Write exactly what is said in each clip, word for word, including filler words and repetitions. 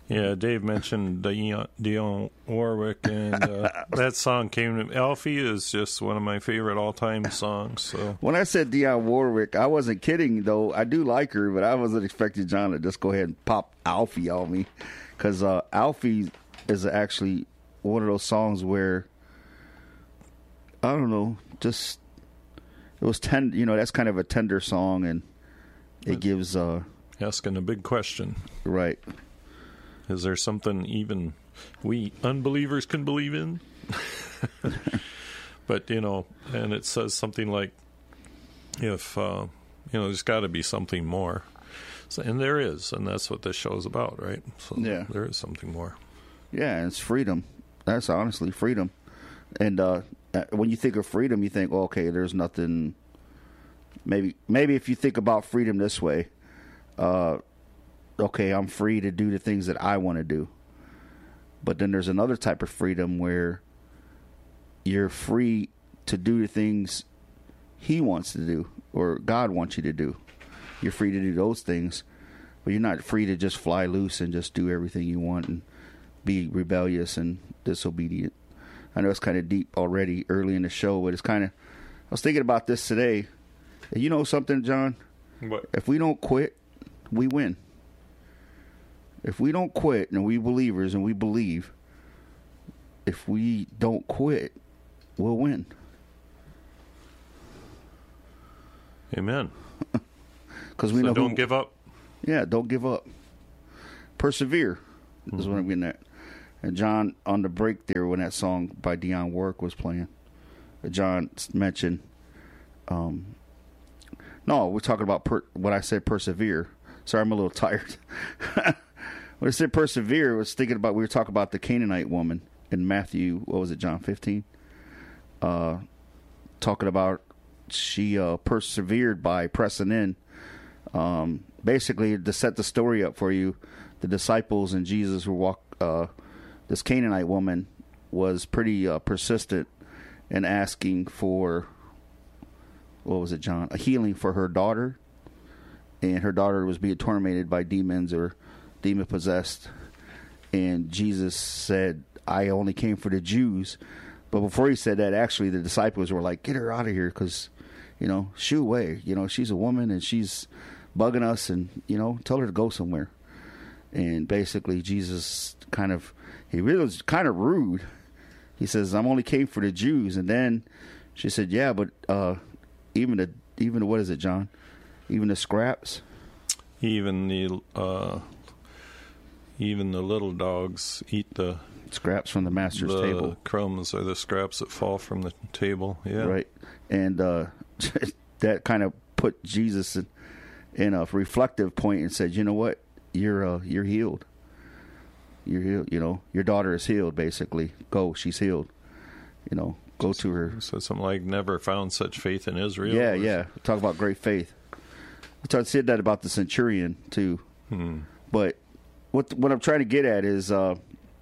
Yeah, Dave mentioned Dionne, Dionne Warwick, and uh, that song came to Alfie is just one of my favorite all-time songs. So when I said Dionne Warwick, I wasn't kidding, though. I do like her, but I wasn't expecting John to just go ahead and pop Alfie on me, because uh, Alfie is actually one of those songs where, I don't know, just it was tender. You know, that's kind of a tender song, and it gives uh, asking a big question, right? Is there something even we unbelievers can believe in? But, you know, and it says something like, if, uh, you know, there's got to be something more. So, and there is, and that's what this show is about, right? So yeah. There is something more. Yeah, and it's freedom. That's honestly freedom. And uh, when you think of freedom, you think, oh, okay, there's nothing. Maybe, maybe if you think about freedom this way, uh, okay, I'm free to do the things that I want to do. But then there's another type of freedom where you're free to do the things he wants to do or God wants you to do. You're free to do those things, but you're not free to just fly loose and just do everything you want and be rebellious and disobedient. I know it's kind of deep already early in the show, but it's kind of, I was thinking about this today. You know something, John? What? If we don't quit, we win. If we don't quit, and we believers, and we believe, if we don't quit, we'll win. Amen. Because we so know don't who, give up. Yeah, don't give up. Persevere mm-hmm. is what I'm getting at. And John, on the break there, when that song by Dionne Warwick was playing, John mentioned, um, no, we're talking about per, what I said, persevere. Sorry, I'm a little tired. When I said persevere, I was thinking about, we were talking about the Canaanite woman in Matthew, what was it, John fifteen? Uh, talking about she uh, persevered by pressing in. Um, basically, to set the story up for you, the disciples and Jesus were walk. Uh, this Canaanite woman was pretty uh, persistent in asking for, what was it, John? A healing for her daughter. And her daughter was being tormented by demons or demon possessed, and Jesus said, I only came for the Jews. But before he said that, actually the disciples were like, get her out of here, because, you know, shoo away, you know, she's a woman and she's bugging us, and, you know, tell her to go somewhere. And basically Jesus kind of, he really was kind of rude. He says, I'm only came for the Jews. And then she said, yeah, but uh even the even what is it, John, even the scraps, even the uh Even the little dogs eat the scraps from the master's the table. Crumbs or the scraps that fall from the table. Yeah, right. And uh, that kind of put Jesus in, in a reflective point and said, "You know what? You're uh, you're healed. You're healed. You know, your daughter is healed. Basically, go. She's healed. You know, go to her." So something like, "Never found such faith in Israel." Yeah, yeah. Talk about great faith. I said that about the centurion too. Hmm. But What what I'm trying to get at is, uh,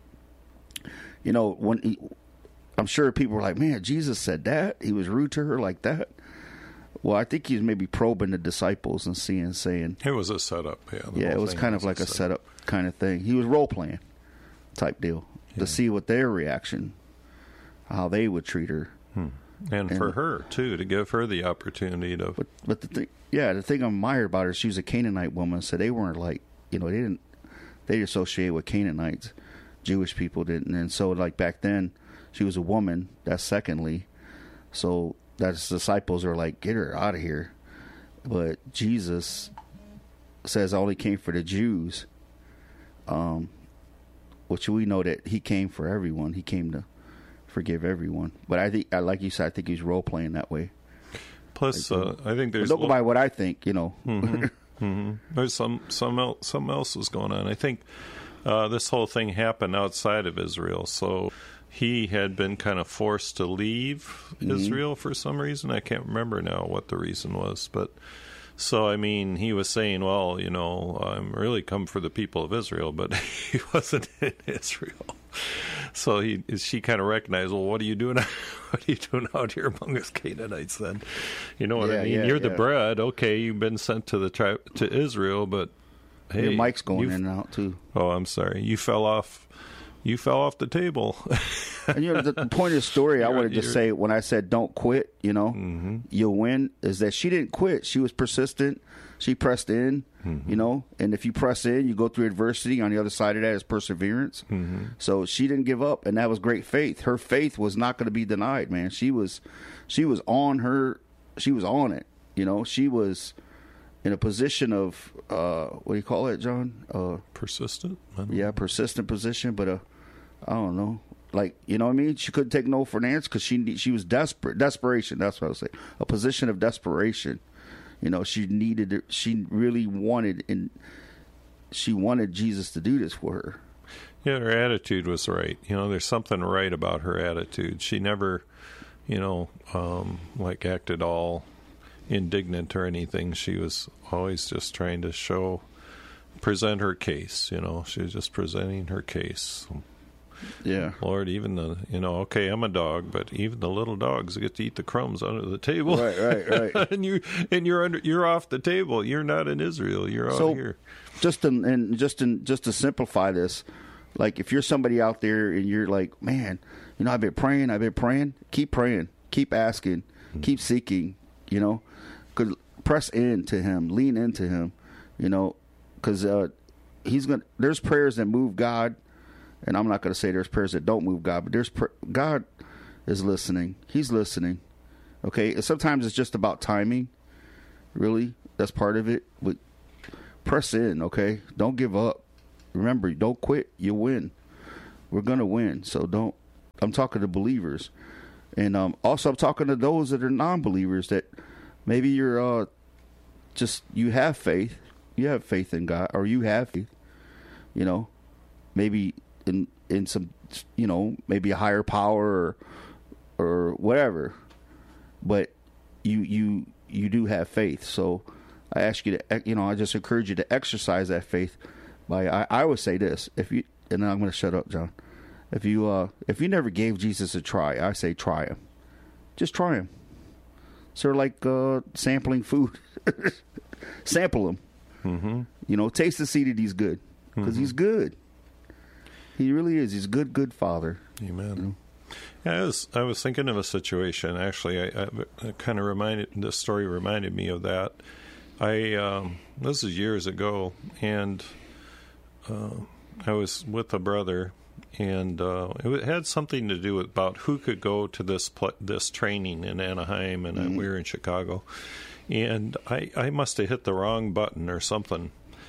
you know, when he, I'm sure people were like, man, Jesus said that? He was rude to her like that? Well, I think he's maybe probing the disciples and seeing, saying. It was a setup, yeah. Yeah, it was kind of like a setup. setup kind of thing. He was role-playing type deal yeah. to see what their reaction, how they would treat her. Hmm. And, and for her, too, to give her the opportunity to. But, but the thing, yeah, the thing I admired about her, she was a Canaanite woman, so they weren't like, you know, they didn't. They associated with Canaanites. Jewish people didn't. And so, like, back then, she was a woman. That's secondly. So, that's disciples are like, get her out of here. But Jesus says I only came for the Jews. Um, which we know that he came for everyone. He came to forgive everyone. But I think, like you said, I think he's role-playing that way. Plus, like, uh, I think there's... Don't go by what I think, you know. Mm-hmm. Mm-hmm. There's some some else, some else was going on. I think uh, this whole thing happened outside of Israel, so he had been kind of forced to leave mm-hmm. Israel for some reason. I can't remember now what the reason was, but so I mean, he was saying, "Well, you know, I'm really come for the people of Israel," but he wasn't in Israel. So he, she kind of recognized, well, what are you doing? What are you doing out here among us Canaanites? Then, you know what yeah, I mean? Yeah, You're yeah. the bread. Okay, you've been sent to the tribe to Israel, but hey, your mic's going you, in and out too. Oh, I'm sorry. You fell off. You fell off the table. And you know, the, the point of the story, I want to just say, when I said don't quit, you know, mm-hmm. you'll win, is that she didn't quit. She was persistent. She pressed in, mm-hmm. you know, and if you press in, you go through adversity. On the other side of that is perseverance. Mm-hmm. So she didn't give up, and that was great faith. Her faith was not going to be denied, man. She was, she was on her, she was on it, you know. She was in a position of, uh, what do you call it, John? Uh, persistent? Yeah, persistent position, but a, I don't know. Like, you know what I mean? She couldn't take no for an answer because she, she was desperate. Desperation, that's what I was saying. A position of desperation. You know, she needed it. She really wanted, and she wanted Jesus to do this for her. Yeah, her attitude was right. You know, there's something right about her attitude. She never, you know, um, like acted all indignant or anything. She was always just trying to show, present her case. You know, she was just presenting her case. Yeah, Lord, even the, you know, okay, I'm a dog, but even the little dogs get to eat the crumbs under the table. Right, right, right. and you and you're under, you're off the table. You're not in Israel. You're so, out here. Just to, and just to, just to simplify this, like if you're somebody out there and you're like, man, you know, I've been praying, I've been praying. Keep praying, keep asking, mm-hmm. keep seeking. You know, could press into Him, lean into Him. You know, because uh, He's gonna. There's prayers that move God. And I'm not going to say there's prayers that don't move God, but there's pr- God is listening. He's listening. Okay? And sometimes it's just about timing. Really, that's part of it. But press in, okay? Don't give up. Remember, don't quit. You win. We're going to win. So don't. I'm talking to believers. And um, also I'm talking to those that are non-believers that maybe you're uh, just, you have faith. You have faith in God, or you have faith. You know, maybe in in some, you know, maybe a higher power or, or whatever, but you you you do have faith. So I ask you to, you know, I just encourage you to exercise that faith by, I, I would say this, if you, and then I'm going to shut up, John. If you uh if you never gave Jesus a try, I say try him. Just try him. Sort of like uh, sampling food. Sample him. Mm-hmm. You know, taste and see that he's good, because mm-hmm. he's good. He really is. He's a good, good father. Amen. You know? Yeah, I was I was thinking of a situation. Actually, I, I, I kind of reminded this story reminded me of that. I um, this is years ago, and uh, I was with a brother, and uh, it had something to do with about who could go to this pl- this training in Anaheim, and mm-hmm. we were in Chicago, and I I must have hit the wrong button or something.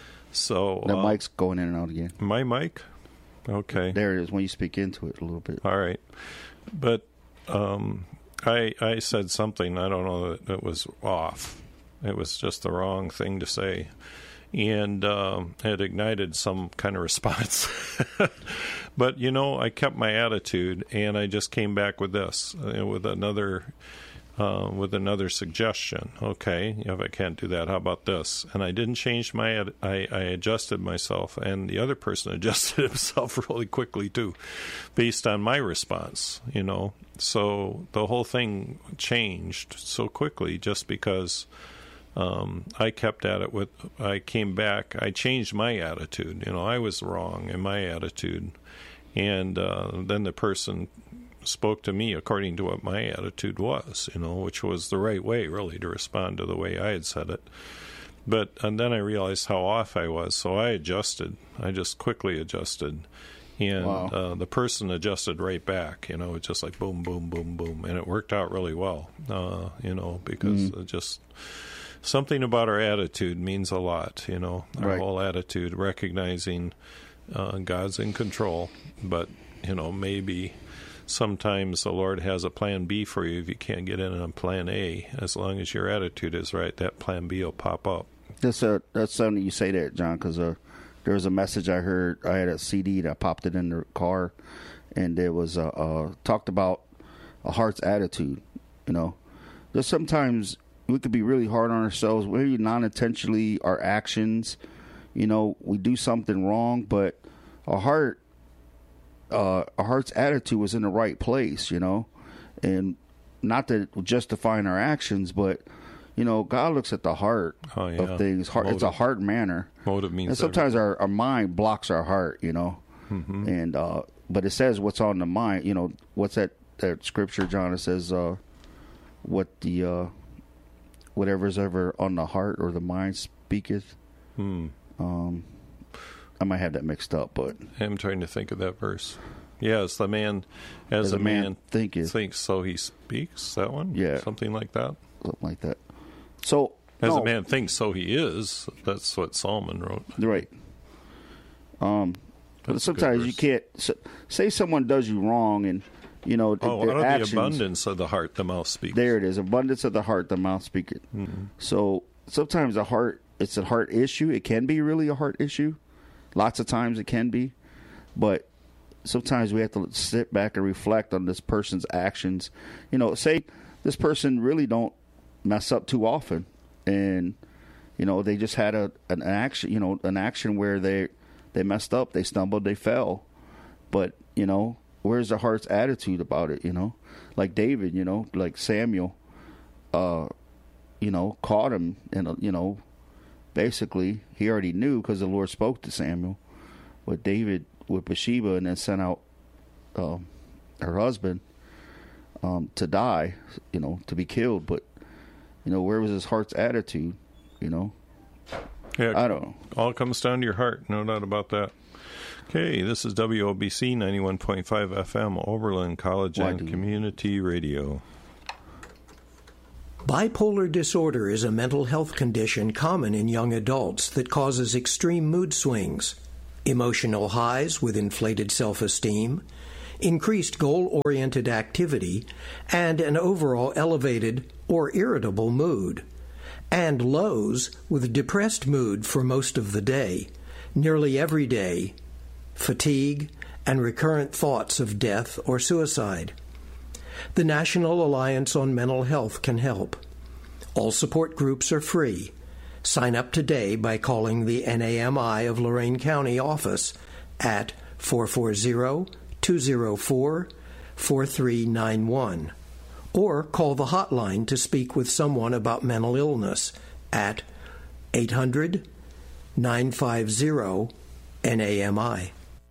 So the uh, mic's going in and out again. My mic. Okay. There it is when you speak into it a little bit. All right. But um, I I said something, I don't know, that it was off. It was just the wrong thing to say. And um, it ignited some kind of response. But, you know, I kept my attitude, and I just came back with this, uh, with another... Uh, with another suggestion. Okay, if I can't do that, how about this? And I didn't change my, ad- I, I adjusted myself, and the other person adjusted himself really quickly too, based on my response, you know. So the whole thing changed so quickly just because um, I kept at it with, I came back, I changed my attitude, you know, I was wrong in my attitude. And uh, then the person spoke to me according to what my attitude was, you know, which was the right way, really, to respond to the way I had said it. But, and then I realized how off I was, so I adjusted. I just quickly adjusted. And wow. uh, the person adjusted right back, you know, it's just like boom, boom, boom, boom. And it worked out really well, uh, you know, because mm-hmm. just something about our attitude means a lot, you know, our right. whole attitude, recognizing uh, God's in control, but, you know, maybe sometimes the Lord has a plan B for you if you can't get in on plan A. As long as your attitude is right, that plan B will pop up. That's uh, that's something you say there, John, because uh, there was a message I heard. I had a C D that I popped it in the car, and it was uh, uh, talked about a heart's attitude. You know, there's sometimes we could be really hard on ourselves, maybe non-intentionally, our actions. You know, we do something wrong, but our heart, uh, our heart's attitude was in the right place. You know, and not that we're justifying our actions, but You know, God looks at the heart oh, yeah. of things. Heart, it's a heart manner. Motive means and sometimes our, our mind blocks our heart, you know. Mm-hmm. And uh, but it says what's on the mind. You know, what's that, that scripture, John? It says uh, what the uh, whatever's ever on the heart or the mind speaketh. Hmm. Um, I might have that mixed up, but I'm trying to think of that verse. Yes, the man, as, as a a man, man thinketh, thinks, so he speaks. That one, yeah, something like that. Something like that. So, as no, a man thinks, so he is. That's what Solomon wrote. Right. Um, but That's sometimes you can't so, say someone does you wrong, and you know oh, their out of actions, the abundance of the heart, the mouth speaks. There it is, abundance of the heart, the mouth speaketh. Mm-hmm. So sometimes a heart, it's a heart issue. It can be really a heart issue. Lots of times it can be, but sometimes we have to sit back and reflect on this person's actions. You know, say this person really don't mess up too often, and you know they just had a an action, you know, an action where they they messed up, they stumbled, they fell, but you know, where's the heart's attitude about it? You know, like David, you know, like Samuel, uh, you know, caught him, and you know, basically he already knew because the Lord spoke to Samuel, but David with Bathsheba, and then sent out um, her husband um, to die, you know, to be killed, but. You know, where was his heart's attitude? You know? Yeah, I don't know. All comes down to your heart, no doubt about that. Okay, this is W O B C ninety-one point five F M, Oberlin College Why and do you- Community Radio. Bipolar disorder is a mental health condition common in young adults that causes extreme mood swings, emotional highs with inflated self-esteem, increased goal-oriented activity, and an overall elevated or irritable mood, and lows with depressed mood for most of the day, nearly every day, fatigue, and recurrent thoughts of death or suicide. The National Alliance on Mental Health can help. All support groups are free. Sign up today by calling the N A M I of Lorain County office at four four zero, two zero four, four three nine one or call the hotline to speak with someone about mental illness at eight hundred, nine five zero, N A M I.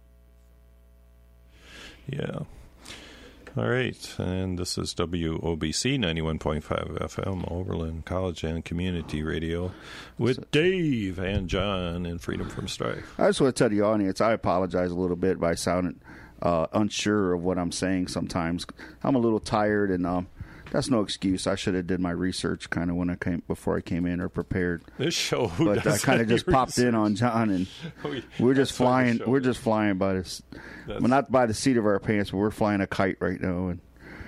Yeah. All right, and this is W O B C ninety-one point five F M, Oberlin College and Community Radio, with Dave and John in Freedom from Strife. I just want to tell the audience, I apologize a little bit by sounding uh, unsure of what I'm saying sometimes. I'm a little tired, and um, that's no excuse. I should have did my research kind of when I came before I came in or prepared. This show, but I kind of just popped in on John, and we, we're just flying. We're just flying by this. Well, not by the seat of our pants, but we're flying a kite right now. And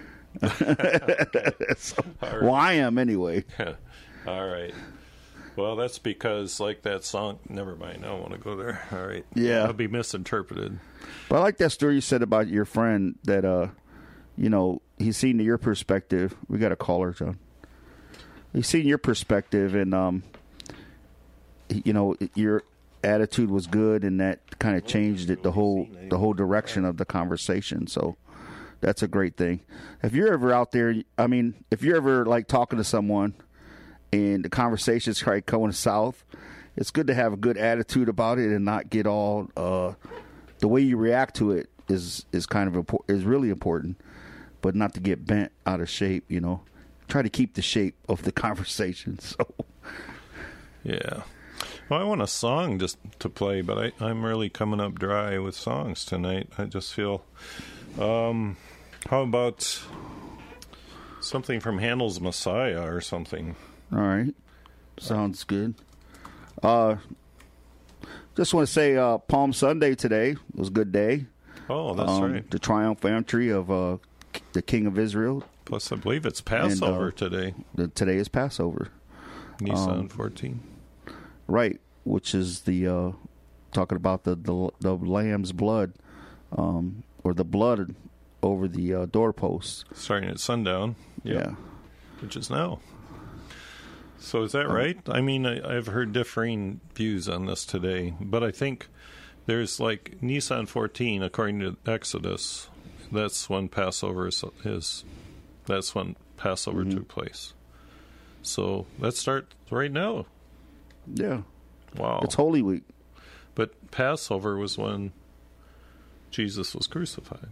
so, right. Well, I am anyway. All right. Well, that's because, like that song, never mind, I don't want to go there. All right. Yeah. It'll be misinterpreted. But I like that story you said about your friend that, uh, you know, he's seen your perspective. We got a caller, John. He's seen your perspective, and, um, you know, your attitude was good, and that kind of changed it, the whole the whole direction of the conversation. So that's a great thing. If you're ever out there, I mean, if you're ever like talking to someone and the conversation's kind of going south, it's good to have a good attitude about it and not get all uh, the way you react to it is is kind of important, is really important, but not to get bent out of shape. You know, try to keep the shape of the conversation. So yeah. Well, I want a song just to play, but I, I'm really coming up dry with songs tonight. I just feel, um, how about something from Handel's Messiah or something? All right. Sounds good. Uh, just want to say uh, Palm Sunday today was a good day. Oh, that's um, right. The triumph entry of uh, the King of Israel. Plus, I believe it's Passover and, uh, today. The, today is Passover. Nissan um, fourteen. Right, which is the uh, talking about the, the the lamb's blood, um, or the blood over the uh, doorposts. Starting at sundown. Yep. Yeah. Which is now. So is that um, right? I mean, I, I've heard differing views on this today, but I think there's like Nissan fourteen, according to Exodus, that's when Passover is, is that's when Passover mm-hmm. took place. So let's start right now. Yeah. Wow. It's Holy Week. But Passover was when Jesus was crucified.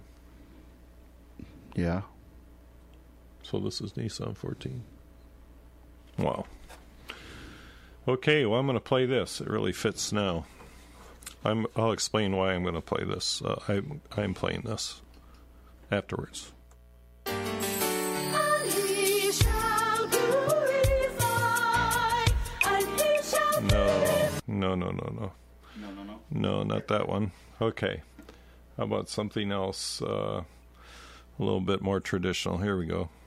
Yeah. So this is Nisan fourteen. Wow. Okay, well, I'm going to play this. It really fits now. I'm, I'll explain why I'm going to play this. Uh, I'm, I'm playing this afterwards. And he shall glorify, and he shall No, no, no, no, no. No, no, no. No, not that one. Okay. How about something else? Uh, a little bit more traditional. Here we go.